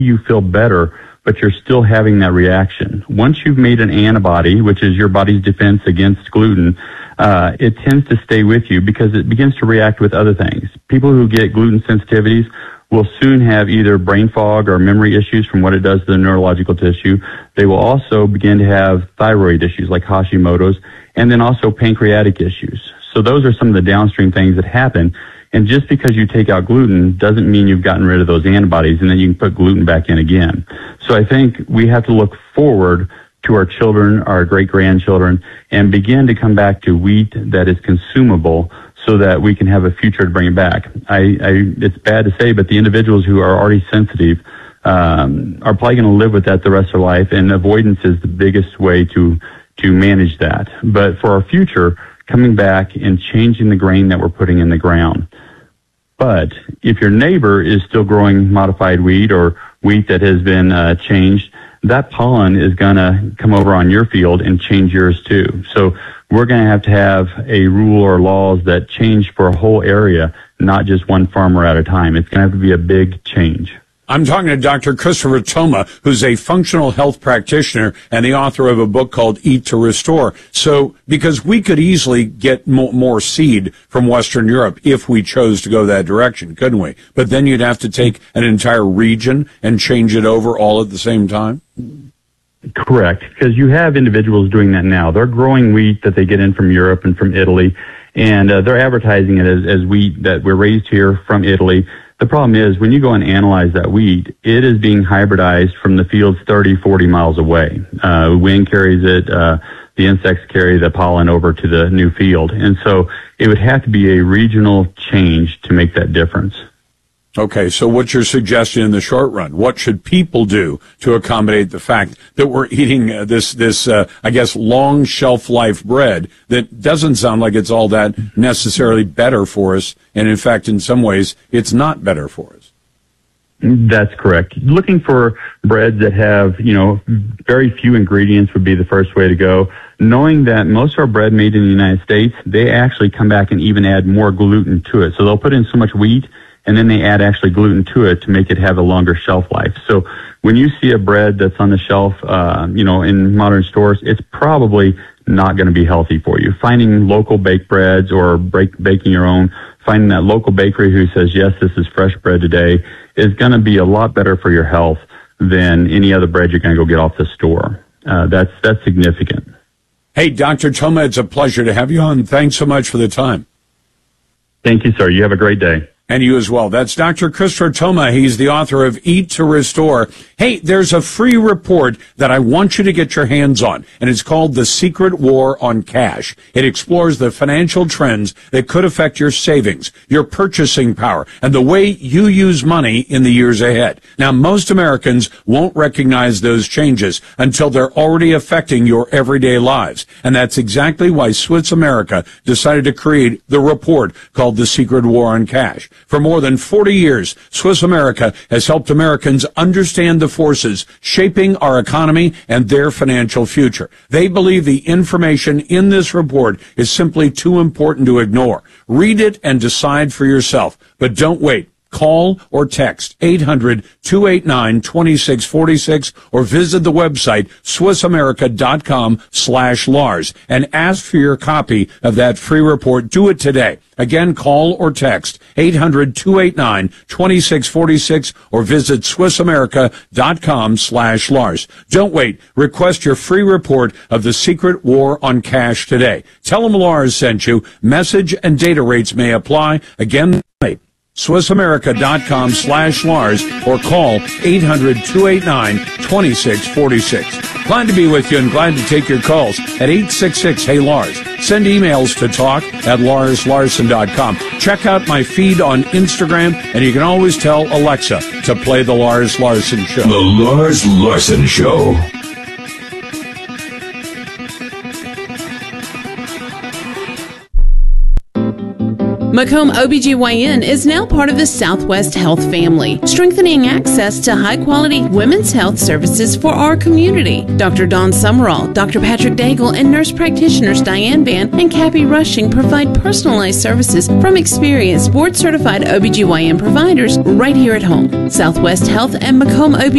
you feel better, but you're still having that reaction. Once you've made an antibody, which is your body's defense against gluten, it tends to stay with you because it begins to react with other things. People who get gluten sensitivities will soon have either brain fog or memory issues from what it does to the neurological tissue. They will also begin to have thyroid issues like Hashimoto's, and then also pancreatic issues. So those are some of the downstream things that happen. And just because you take out gluten doesn't mean you've gotten rid of those antibodies and then you can put gluten back in again. So I think we have to look forward to our children, our great-grandchildren, and begin to come back to wheat that is consumable so that we can have a future to bring it back. It's bad to say, but the individuals who are already sensitive are probably going to live with that the rest of their life, and avoidance is the biggest way to manage that. But for our future, coming back and changing the grain that we're putting in the ground. But if your neighbor is still growing modified wheat or wheat that has been changed, that pollen is going to come over on your field and change yours too. So we're going to have a rule or laws that change for a whole area, not just one farmer at a time. It's going to have to be a big change. I'm talking to Dr. Christopher Toma, who's a functional health practitioner and the author of a book called Eat to Restore. So, because we could easily get more seed from Western Europe if we chose to go that direction, couldn't we? But then you'd have to take an entire region and change it over all at the same time? Correct, because you have individuals doing that now. They're growing wheat that they get in from Europe and from Italy, and they're advertising it as wheat that we're raised here from Italy. The problem is, when you go and analyze that wheat, it is being hybridized from the fields 30, 40 miles away. Wind carries it, the insects carry the pollen over to the new field. And so it would have to be a regional change to make that difference. Okay, so what's your suggestion in the short run? What should people do to accommodate the fact that we're eating this I guess, long shelf life bread that doesn't sound like it's all that necessarily better for us, and in fact, in some ways, it's not better for us? That's correct. Looking for breads that have, very few ingredients would be the first way to go. Knowing that most of our bread made in the United States, they actually come back and even add more gluten to it. So they'll put in so much wheat, and then they add actually gluten to it to make it have a longer shelf life. So when you see a bread that's on the shelf, in modern stores, it's probably not going to be healthy for you. Finding local baked breads or baking your own, finding that local bakery who says, yes, this is fresh bread today, is going to be a lot better for your health than any other bread you're going to go get off the store. That's significant. Hey, Dr. Toma, it's a pleasure to have you on. Thanks so much for the time. Thank you, sir. You have a great day. And you as well. That's Dr. Christopher Toma. He's the author of Eat to Restore. Hey, there's a free report that I want you to get your hands on, and it's called The Secret War on Cash. It explores the financial trends that could affect your savings, your purchasing power, and the way you use money in the years ahead. Now, most Americans won't recognize those changes until they're already affecting your everyday lives. And that's exactly why Swiss America decided to create the report called The Secret War on Cash. For more than 40 years, Swiss America has helped Americans understand the forces shaping our economy and their financial future. They believe the information in this report is simply too important to ignore. Read it and decide for yourself. But don't wait. Call or text 800-289-2646 or visit the website SwissAmerica.com/Lars and ask for your copy of that free report. Do it today. Again, call or text 800-289-2646 or visit SwissAmerica.com/Lars. Don't wait. Request your free report of The Secret War on Cash today. Tell them Lars sent you. Message and data rates may apply. Again, SwissAmerica.com/Lars or call 800-289-2646. Glad to be with you and glad to take your calls at 866-HEY-LARS. Send emails to talk@LarsLarson.com. Check out my feed on Instagram, and you can always tell Alexa to play The Lars Larson Show. The Lars Larson Show. Macomb OBGYN is now part of the Southwest Health family, strengthening access to high-quality women's health services for our community. Dr. Dawn Summerall, Dr. Patrick Daigle, and nurse practitioners Diane Ban and Cappy Rushing provide personalized services from experienced board-certified OBGYN providers right here at home. Southwest Health and Macomb OBGYN